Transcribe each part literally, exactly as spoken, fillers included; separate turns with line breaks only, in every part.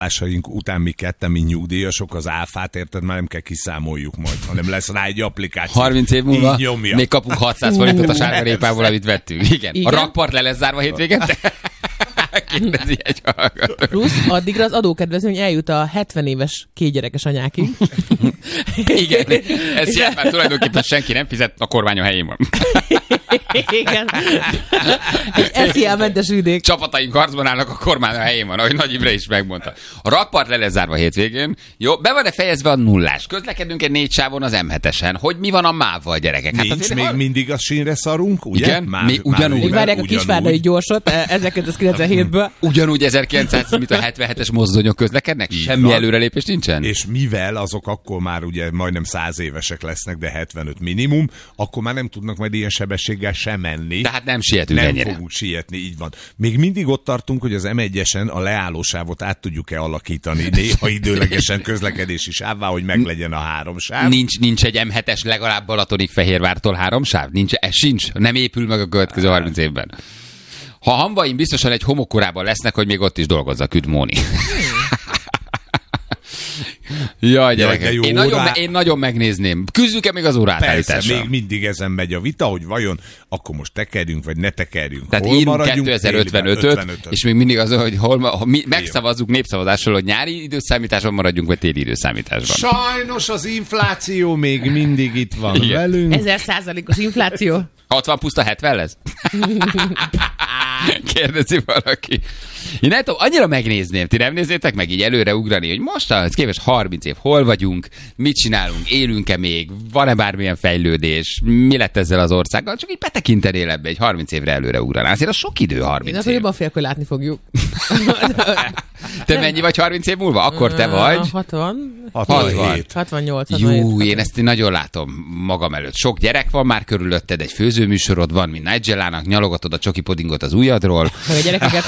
után mi ketten, mint nyugdíjasok, az áfát, érted, már nem kell kiszámoljuk majd, hanem lesz rá egy applikáció.
harminc év múlva még kapunk hatszáz forintot a sárgarépából, amit vettünk. Igen. Igen. A rakpart le lesz zárva hétvégente? Kérdezi egy hallgató.
Plusz addigra az adókedvezmény eljut a hetven éves kétgyerekes anyákig.
Igen, ez ilyen, már tulajdonképpen senki nem fizet, a kormány a helyén van.
Igen. Egy es zé á-mentes vidék.
Csapataink harcban állnak, a kormány a helyén van, ahogy Nagy Imre is megmondta. A rakpart le lesz zárva hétvégén. Jó, be van-e fejezve a nullás? Közlekedünk egy négy sávon az em hetesen. Hogy mi van a mávval, gyerekek? Hát
nincs, még hal... mindig a sínre szarunk, ugye?
Igen,
már,
mi ugyanúgy.
Még várják a kisvárdai gyorsot ezerkilencszázkilencvenhétből.
Ugyanúgy ezerkilencszáz, mint a hetvenhetes mozdonyok közlekednek? Így semmi van. Előrelépés nincsen?
És mivel azok akkor már ugye majdnem száz évesek lesznek, de hetvenöt minimum, akkor már nem tudnak majd ilyen sebességgel sem menni.
Tehát nem sietünk
nem
ennyire.
Nem fogunk sietni, így van. Még mindig ott tartunk, hogy az em egyesen a leállósávot át tudjuk-e alakítani, néha időlegesen közlekedési sávvá, hogy meglegyen a három sáv.
Nincs, nincs egy em hetes legalább Balatonig Fehérvártól három sáv? Nincs, ez sincs. Nem épül meg a következő harminc évben. Ha Hamvaim biztosan egy homokkorában lesznek, hogy még ott is dolgozza Küd Móni. Jaj, gyerekek, én, nagyon, én nagyon megnézném. Küzdjük-e még az óraátállításra?
Persze, még mindig ezen megy a vita, hogy vajon akkor most tekerjünk, vagy ne tekerjünk.
Tehát
hol
írunk kétezer-ötvenötöt, és még mindig az, hogy hol, ha mi megszavazzuk népszavazásról, hogy nyári időszámításban maradjunk, vagy téli időszámításban.
Sajnos az infláció még mindig itt van igen. velünk.
Ezer százalékos infláció.
hatvan puszta hetven lesz? Kérdezi valaki. Én nem tudom, annyira megnézném, ti nem nézzétek meg így előre ugrani, hogy most az képest harminc év, hol vagyunk, mit csinálunk, élünk-e még, van-e bármilyen fejlődés, mi lett ezzel az országgal, csak így betekintenél ebbe, egy harminc évre előre ugranál. Azért az sok idő harminc év.
Én jobban félek, hogy látni fogjuk.
Te mennyi vagy harminc év múlva? Akkor te vagy?
hatvan.
hatvanhét.
hatvannyolc.
Jú, én ezt nagyon látom magam előtt. Sok gyerek van már körülötted, egy főzőműsorod van, mint Nigellának, nyalogatod a csoki pudingot az ujjadról.
Meg a gyerekeket.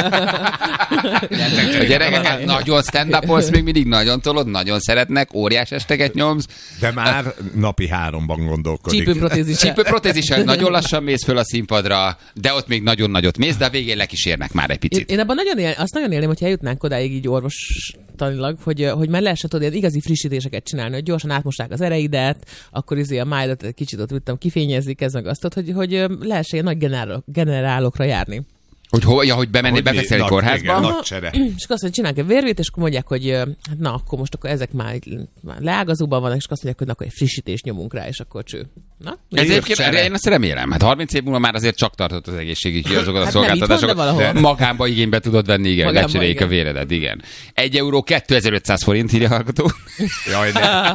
A gyerekeket nagyon stand-upolsz, még mindig nagyon tolod, nagyon szeretnek, óriás esteket nyomsz.
De már napi háromban gondolkodik.
Csípőprotézissel.
Csípőprotézissel nagyon lassan mész föl a színpadra, de ott még nagyon nagyot mész, de a végén lekísérnek már egy picit.
Én, én abban nagyon él, azt nagyon élném, hogyha eljutnánk odáig így orvostanilag, hogy, hogy már lehessen tudni igazi frissítéseket csinálni, hogy gyorsan átmosták az ereidet, akkor izé a májdat egy kicsit ott vittem, kifényezik, ez meg azt, hogy, hogy lehessen ilyen nagy generálok, generálokra járni.
Hogy hova, ja, hogy bemenni, befekszel egy kórházba?
Nagy csere.
És azt mondja, csinálják egy vérvét, és akkor mondják, hogy hát na, akkor most akkor ezek már, már leágazóban vannak, és azt mondják, hogy na, akkor egy frissítést nyomunk rá, és akkor cső. Na?
Ezért én azt remélem. Hát harminc év múlva már azért csak tartott az egészségügyi azokat a
hát
szolgáltatásokat. Magánba igénybe tudod venni, igen, lecseréljék a véredet, igen. Egy euró kétezer-ötszáz forint, írja hallgató.
Jaj, ne.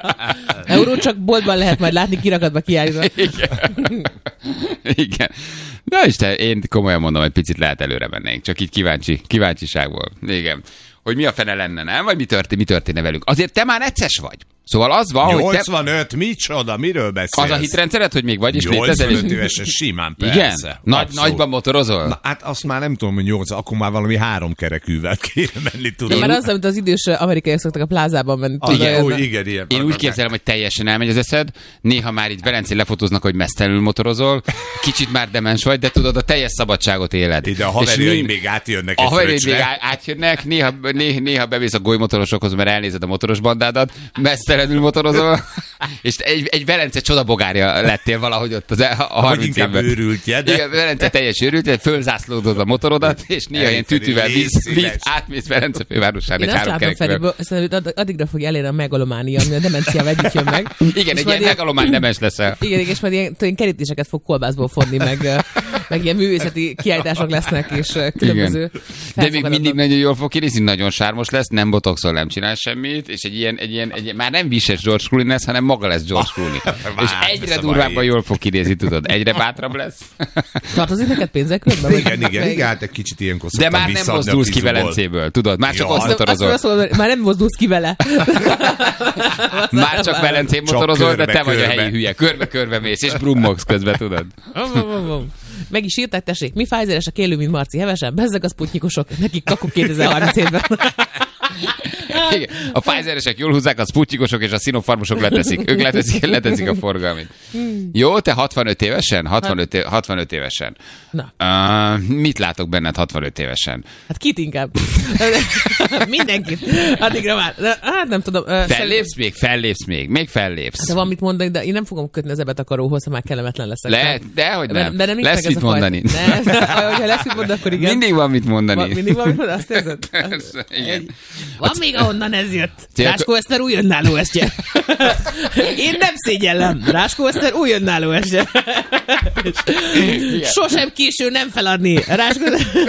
Euró csak boltban lehet majd látni, kirakatba kiállítva.
Igen. Igen. Na Isten, én komolyan mondom, hogy picit lehet előre mennénk. Csak így kíváncsi, kíváncsiságból. Igen. Hogy mi a fene lenne, nem? Vagy mi történt, mi történne velünk? Azért te már necces vagy. Szóval az van,
nyolcvanöt,
hogy te...
micsoda, miről beszélsz?
Az a hitrendszered, hogy még vagy is létezel?
nyolcvanöt évesen simán, persze.
Igen? Nagy, nagyban motorozol?
Na, hát azt már nem tudom, hogy nyolc, akkor már valami három kerekűvel kéne menni, tudom.
De már az, amit az idős amerikaiak szoktak a plázában menni.
Ah, igen, ó, igen, ilyen.
Én úgy képzelem, hogy teljesen elmegy az eszed, néha már itt Velencén lefotóznak, hogy mesztelenül motorozol, kicsit már demens vagy, de tudod, a teljes szabadságot éled.
Ide a haverjaim még átjönnek
egy fröccsre. még átjönnek, néha, néha, néha bevész a golymotorosokhoz, mert elnézed a motoros bandádat, mesztelenül motorozol, és egy, egy Velence csodabogárja lettél valahogy ott az, a harminc évben.
Őrültje, de...
Igen, Velence teljes őrültje, fölzászlódod a motorodat, és néha ilyen tütűvel víz, víz átmész Velence fővárosán egy három kerekűvel.
Szerintem addigra fog elérni a megalománia, ami a demenciával együtt jön meg.
Igen, egy ilyen megalomán demens leszel.
Igen, és majd ilyen, ilyen kerítéseket fog kolbászból fonni, meg, meg ilyen művészeti kiállítások lesznek, és különböző.
De még mindig nagyon jól fog kinézni, nagyon sármos lesz, nem botoxol, nem csinál semmit, és egy ilyen, egy ilyen, egy ilyen már nem vises George Clooney lesz, hanem maga lesz George Clooney. És egyre durvábban jól fog kinézni, tudod, egyre bátrabb lesz.
Tartozik neked pénzek körben?
Igen, igen, igen, hát egy kicsit ilyenkor
de már nem mozdulsz ki Velencéből, tudod, már csak azt motorozol.
Már nem mozdulsz ki vele.
Már csak Velencén motorozol, de te vagy a helyi hülye. Körbe-körbe mész, és brummogsz közben, tudod.
Meg is írták, tessék, mi Pfizeresek élő, mint Marci Hevesen, bezzeg a szputnyikosok, nekik kakuk kétezer-harminc évben.
Igen. A Pfizeresek jól húzzák, a Sputnikosok és a Sinopharmosok leteszik. Ők leteszik, leteszik a forgalmit. Jó, te hatvanöt évesen? hatvanöt, év, hatvanöt évesen.
Na.
Uh, mit látok benned hatvanöt évesen?
Hát kit inkább? Mindenkit. Addigra már. Hát nem tudom.
Fellépsz még? Fellépsz még? Még fellépsz.
Hát van mit mondani, de én nem fogom kötni az ebetakaróhoz, ha már kellemetlen leszek.
Le, dehogy nem.
De, de nem
lesz mit mondani.
Ne, ha lesz mit mondani, akkor igen.
Mindig van mit mondani.
Van, mindig van mit mondani, azt érzed?
Persze, igen.
Van még ahonnan ez jött. Ráskó Eszter új önálló estje. Én nem szégyellem. Ráskó Eszter új önálló estje. Sosem késő nem feladni. Ráskó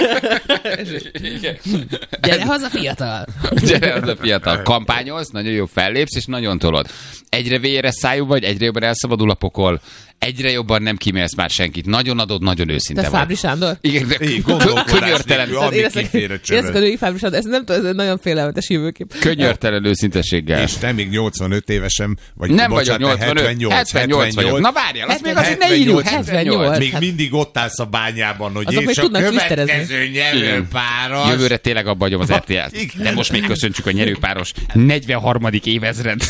Gyere haza fiatal.
Gyere haza fiatal. Kampányolsz, nagyon jó fellépsz, és nagyon tolod. Egyre véres szájú vagy, egyre jobban elszabadul a pokol, egyre jobban nem kímélsz már senkit. Nagyon adod, nagyon őszinte
vagy. Te Fábri Sándor?
Igen, de könyörtelen.
Én a női Fábri Sándor, ez nem tudom, ez nagyon félelmetes jövőkép.
Könyörtelen őszintességgel.
És te még nyolcvanöt évesen, vagy
nem
bocsánat,
vagyok nyolcvanöt,
hetvennyolc,
hetvennyolc vagyok. Na várjál, azt még azért ne írjuk. hetvennyolc.
Még mindig ott állsz a bányában, hogy
és a
következő nyerőpáros.
Jövőre tényleg abba hagyom az er té el-t. De most még köszöntsük a nyerőpáros negyvenharmadik évezred.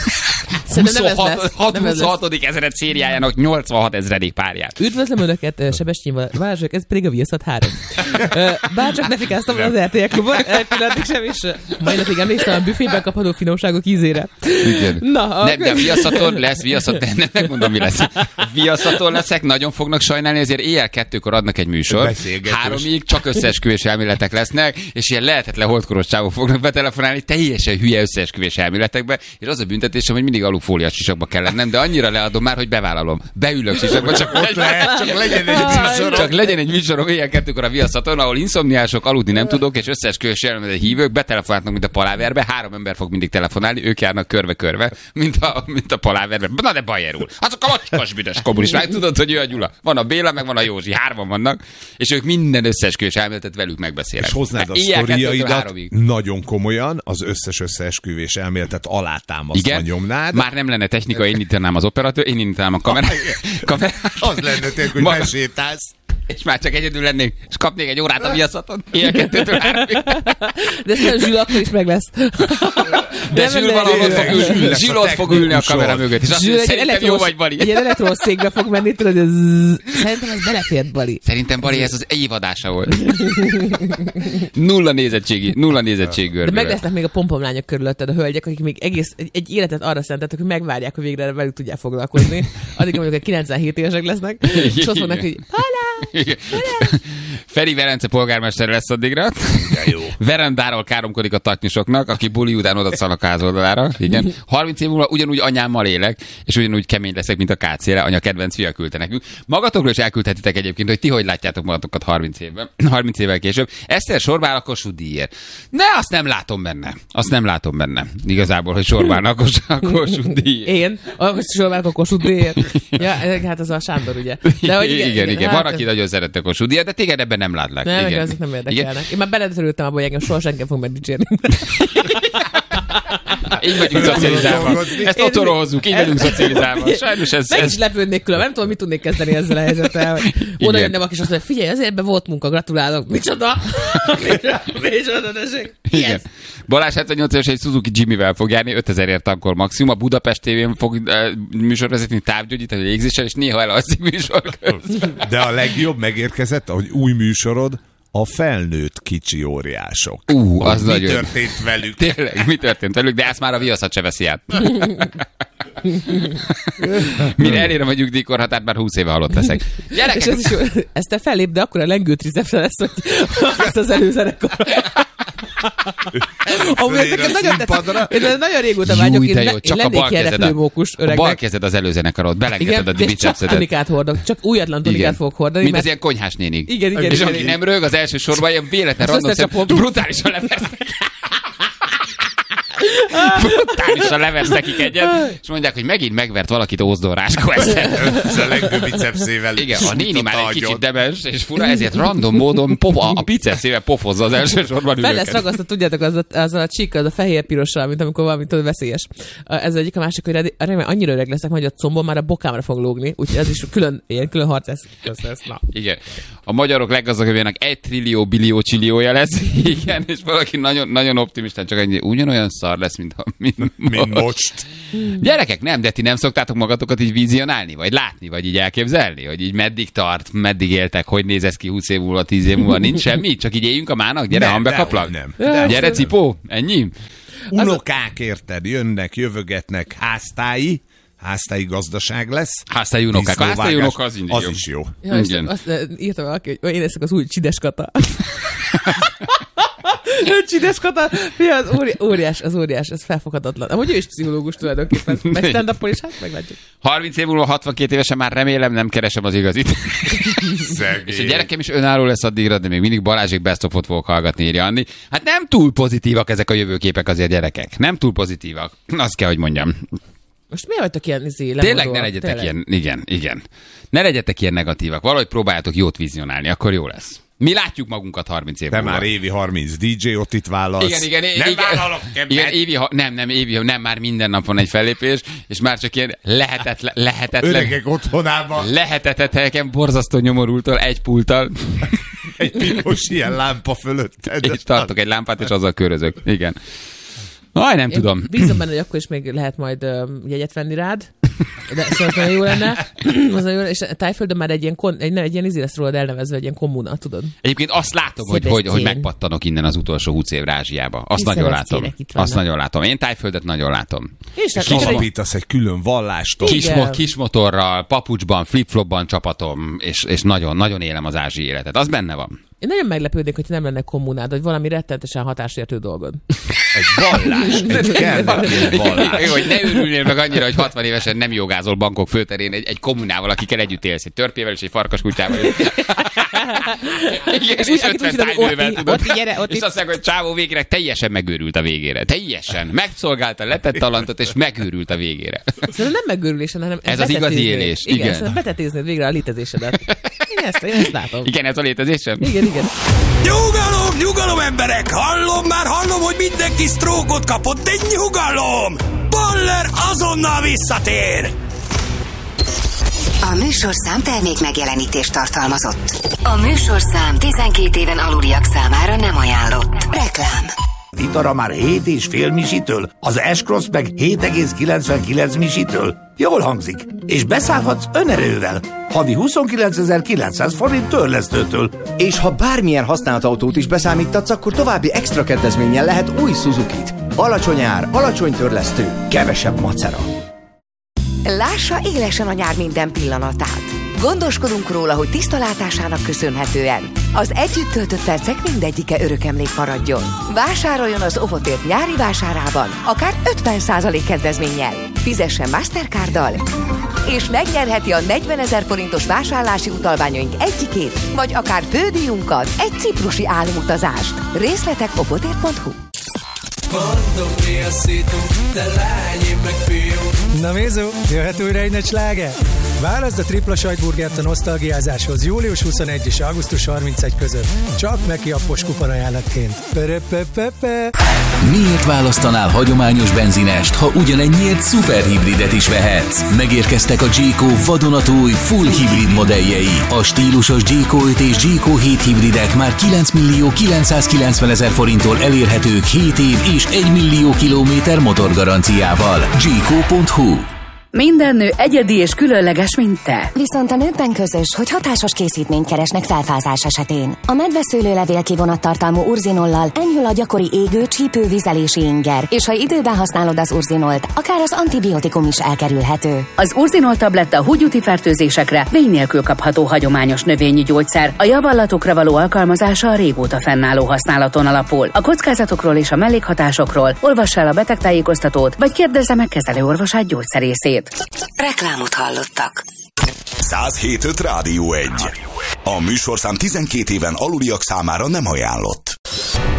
huszonhatodik ezred szériájának nyolcvanhat ezredik párját.
Üdvözlöm Önöket, Sebestyén Balázsok, ez pedig a Viaszat három. Bárcsak ne fikáztam az er té el klubon, pillanatig sem is. Mai napig emlékszem a büfében kapható finomságok ízére.
Igen. Na, nem, de Viaszaton lesz, Viaszat, nem, megmondom, mi lesz. Viaszaton leszek, nagyon fognak sajnálni, ezért éjjel kettőkor adnak egy műsor. Háromig csak összeesküvés elméletek lesznek, és ilyen lehetetlen holdkoros csávok fognak betelefonálni teljesen hülye összeesküvés elméletekbe, és az a büntetésem, hogy mindig alufóliás sisakba kell lennem, de annyira leadom már, hogy bevállalom. Beülök sisakba, csak,
le, csak legyen egy műsorom.
Csak legyen egy műsorom éjjel kettőkor a Viaszaton, ahol inszomniások, aludni nem tudok, és összeesküvés elméletek hívők betelefonálnak, mint a paláverbe. Három ember fog mindig telefonálni, ők járnak körbe-körbe, mint a, mint a paláverbe. Na de Bajer úr, azok a macskos büdös kommunisták, tudod, hogy ő a Gyula. Van a Béla, meg van a Józsi, hárman vannak, és ők minden összeesküvés elméletet velük megbeszélnek.
És hoznád a sztoriaidat nagyon komolyan, az összes összeesküvés elméletet alátámasztva nyomnád.
Már nem lenne technika, én indítanám az operatőr, én indítanám a kamerát. kamerát.
Az lenne tényleg, hogy besétálsz.
És már csak egyedül lennék, és kapnék egy órát a Viaszaton. Ilyen kettőtől háromig.
De szerintem Zsül akkor is meg lesz.
De Zsül valahol ott fog ülni. Zsül ott fog ülni a kamera mögött. És azt mondja, szerintem jó vagy, Bali.
Egy elektrós székbe fog menni, tudod, hogy szerintem ez belefért, Bali.
Szerintem, Bali, ez az évadása volt. Nulla nézettségi, nulla nézettség görbével.
De meg lesznek még a pompomlányok körülötted, a hölgyek, akik még egész egy, egy életet arra szentettek, hogy megvárják, hogy végre velük tudják foglalkozni. Addig mondjuk, hogy kilencvenhét évesek lesznek, és azt mondnak, hogy Palá!
Feri Velence polgármester lesz addigra. Verandáról káromkodik a taknyosoknak, aki buli után oda szalak ház oldalára. Igen. harminc év múlva ugyanúgy anyámmal élek, és ugyanúgy kemény leszek, mint a kácére. Anya kedvenc fia küldte nekünk. Magatokról is elküldhetitek egyébként, hogy ti hogy látjátok magatokat harminc évben, harminc évvel később. Eszter sorbál a Kossuth díjért. Ne, azt nem látom benne. Azt nem látom benne. Igazából, hogy sorbálnak a Kossuth díjért.
Én? Hogy sorbálnak a Kossuth díjért? Ja, hát az a Sándor, ugye.
De, hogy igen, igen, igen. Hát, van, aki nagyon szerette a Kossuth díjat, de téged ebben nem látlak.
Nem, igen. Azok nem érdekelnek. Én már beledörültem abba, hogy engem soha senki fog megdicsérni.
Így vagyunk szocializálva. Ezt otthonról hozzuk, így vagyunk szocializálva. Sajnos ez...
Meg is lepődnék külön, nem tudom, mit tudnék kezdeni ezzel a helyzettel. Oda jönnem, aki azt mondja, figyelj, azért ebben volt munka, gratulálok. Micsoda? Micsoda, tessék?
Igen. Balázs hetvennyolc éves egy Suzuki Jimmy-vel fog járni, ötezerért tankol maximum. A Budapest tévén fog uh, műsorvezetni, távgyógyítani, légzéssel, és néha elalszik műsor közben.
De a legjobb megérkezett, hogy új műsorod, a felnőtt kicsi óriások.
Ú, az
mi
nagyon...
történt velük?
Tényleg, mi történt velük, de ezt már a Viaszat se veszi át. Mire elérem a nyugdíjkorhatárt, már húsz éve halott leszek. Gyerekek!
És ez is jó. Ezt te fellép, de akkor a lengőtriceptre lesz, hogy azt az előzenekor. Amúgy ezeket nagyon tetszik. Én nagyon régóta vágyok, én, le, én lennék ilyen repülőmókus öregnek.
A bal kezed az előzenekarod, belengeded a bicepszedet.
Csak tunikát hordok, csak újatlan tunikát fogok hordani.
Mint mert... az ilyen konyhás nénik.
Igen, igen.
És
igen,
aki
igen.
nem rög, az első sorban ilyen véletlen random szem, brutálisan leversznek. Brutálisan leversz nekik egyet, és mondják, hogy megint megvert valakit Ózdor Ráskó Eszter.
Ez a legő bicepszével.
Igen, a néni már egy kicsit demens, és fura, ezért random módon pofa, a bicepszével pofozza az első sorban ülőket.
Fel lesz ragasztott, tudjátok, az a, az a csík, az a fehér-pirossal, mint amikor valami tudod, veszélyes. Ez egyik, a másik, hogy remélem annyira öreg leszek, hogy a combom már a bokámra fog lógni, úgyhogy ez is külön, ilyen külön harc lesz.
Igen. A magyarok leggazdagabbjának egy trillió billió csilliója lesz. Igen, és valaki nagyon, nagyon optimistán csak ennyi, ugyanolyan szar lesz, mint, mint,
mint most.
Gyerekek, nem, de ti nem szoktátok magatokat így vizionálni, vagy látni, vagy így elképzelni, hogy így meddig tart, meddig éltek, hogy néz ez ki húsz év múlva, tíz év múlva, nincs semmi, csak így éljünk a mának, gyere,
Nem,
hambekaplak.
nem,
nem.
Gyere, cipó, ennyi?
Unokák, érted, jönnek, jövögetnek, háztái, háztái gazdaság lesz.
Háztály unokák. A háztály unoka az mindig
az
jó.
is jó.
Ja,
Igen.
azt azt írtam valaki, hogy én leszek az új Csides Kata. Csides Kata, mi az óri, óriás, az óriás, ez felfoghatatlan. Amúgy ő is pszichológus tulajdonképpen. Meg stand-up-ol is, hát meglátjuk.
harminc év múlva, hatvankét évesen már remélem nem keresem az igazit. És a gyerekem is önálló lesz addigra, de még mindig Balázsék Best of-ot fogok hallgatni, írja Anni. Hát nem túl pozitívak ezek a jövőképek azért, gyerekek. Nem túl pozitívak. Azt kell, hogy mondjam.
Most miért vagytok ilyen izé,
Tényleg ne legyetek Tényleg. ilyen, igen, igen. Ne legyetek ilyen negatívak. Valahogy próbáljátok jót vizionálni, akkor jó lesz. Mi látjuk magunkat harminc év
Te
múlva.
már évi harminc dé dzsé-ot itt vállalsz.
Igen, igen,
nem
igen,
vállalok.
igen, évi, nem, nem, évi, nem, már minden nap van egy fellépés, és már csak ilyen lehetetlen, lehetetlen,
Öregek otthonában.
lehetetlen helyeken borzasztó nyomorultól, egy pulttal.
Egy piros ilyen lámpa fölött.
És tartok egy lámpát, és azzal körözök. Igen. Aj, nem
Én
tudom.
bízom benne, hogy akkor is még lehet majd uh, jegyet venni rád. De szóval az nagyon jó lenne. Az nagyon jó, és Tájföldön már egy ilyen, kon, egy, nem, egy ilyen izé lesz rólad elnevezve, egy ilyen kommuna, tudod?
Egyébként azt látom, hogy, hogy, hogy megpattanok innen az utolsó húsz évre Ázsiába. Azt nagyon látom. Azt nagyon látom. Én Tájföldet nagyon látom.
És,
És alapítasz egy külön vallást.
Kis, mo- kis motorral, papucsban, flip-flopban csapatom, és, és nagyon, nagyon élem az ázsiai életet. Az benne van.
Én nagyon meglepődnék, hogy nem lenne kommunád, hogy valami rettenetesen hatásértő dolgod.
Egy vallás. Egy kell egy vallás.
Hogy ne örülnél meg annyira, hogy hatvan évesen nem jogázol bankok főterén egy, egy kommunával, akikkel együtt élsz, egy törpével és egy farkaskutyával. Igen, és, és ötven tájnővel, tudod.
Ott, gyere, ott
és azt mondja, hogy csávó végére teljesen megőrült a végére. Teljesen. Megszolgálta, letett talantot, és megőrült a végére.
Szerintem nem megőrülésen, hanem
ez az igazi élés.
Igen,
igen.
szerintem betetéznéd végre a létezésedet. Én ezt, én ezt látom.
Igen, ez a létezésem?
Igen, igen.
Nyugalom, nyugalom emberek! Hallom, már hallom, hogy mindenki sztrókot kapott, de nyugalom! Baller azonnal visszatér!
A műsorszám termék megjelenítést tartalmazott. A műsorszám tizenkét éven aluliak számára nem ajánlott. Reklám.
Itara már hét és fél misitől, az S-Cross meg hét egész kilencvenkilenc misitől. Jól hangzik. És beszállhatsz önerővel. Havi huszonkilencezer-kilencszáz forint törlesztőtől.
És ha bármilyen használt autót is beszámítatsz, akkor további extra kedvezménnyel lehet új Suzukit. Alacsony ár, alacsony törlesztő, kevesebb macera.
Lássa élesen a nyár minden pillanatát. Gondoskodunk róla, hogy tiszta látásának köszönhetően az együtt töltött percek mindegyike örökemlék maradjon. Vásároljon az Ovotért nyári vásárában, akár ötven százalék kedvezménnyel. Fizessen Mastercarddal, és megnyerheti a negyvenezer forintos vásárlási utalványaink egyikét, vagy akár fődíjunkat, egy ciprusi álomutazást. Részletek ovotért pont hu.
Mondom, mi a szitu, te lány, én meg fiú.
Na Mézó, jöhet újra egy nagy sláger? Válaszd a tripla sajtburgert a nosztalgiázáshoz július huszonegyedike és augusztus harmincegyedike között. Csak Meki appos kuponajánlatként. Perepepepe.
Miért választanál hagyományos benzinest, ha ugyanennyiért szuperhibridet is vehetsz? Megérkeztek a Jayco vadonatúj full hibrid modelljei. A stílusos Jayco öt és Jayco hét hibridek már kilenc millió kilencszázkilencvenezer forinttól elérhetők hét év és egy millió kilométer motorgaranciával. Jayco pont hu.
Minden nő egyedi és különleges, mint te.
Viszont a nőkben közös, hogy hatásos készítményt keresnek felfázás esetén. A medveszőlőlevél kivonattartalmú urzinollal enyhül a gyakori égő, csípő, vizelési inger, és ha időben használod az urzinolt, akár az antibiotikum is elkerülhető.
Az urzinol tabletta húgyúti fertőzésekre vény nélkül kapható hagyományos növényi gyógyszer. A javallatokra való alkalmazása a régóta fennálló használaton alapul. A kockázatokról és a mellékhatásokról olvass el a betegtájékoztatót, vagy kérdezze meg kezelőorvosát gyógyszerészét.
Reklámot hallottak.
száz hét öt Rádió egy. A műsorszám tizenkét éven aluliak számára nem ajánlott.